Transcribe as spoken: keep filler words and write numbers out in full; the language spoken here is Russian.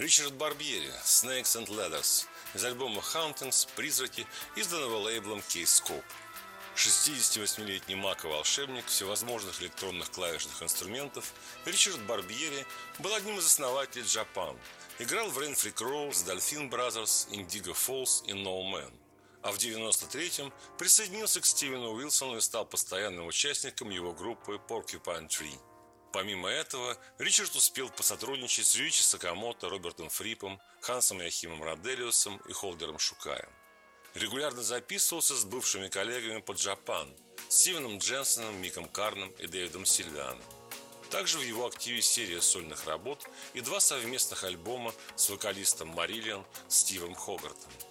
Ричард Барбьери «Snakes and Ladders» из альбома «Hauntings. Призраки», изданного лейблом Case Scope. шестидесятивосьмилетний маг и волшебник всевозможных электронных клавишных инструментов, Ричард Барбьери был одним из основателей Japan. Играл в Rainfree Crow, Dolphin Brothers, Indigo Falls и No Man. А в девяносто третьем присоединился к Стивену Уилсону и стал постоянным участником его группы Porcupine Tree. Помимо этого, Ричард успел посотрудничать с Рюичи Сакамото, Робертом Фрипом, Хансом Яхимом Роделиусом и Холдером Шукаем. Регулярно записывался с бывшими коллегами по Japan – Стивеном Дженсоном, Миком Карном и Дэвидом Сильвианом. Также в его активе серия сольных работ и два совместных альбома с вокалистом Мариллиан Стивом Хогартом.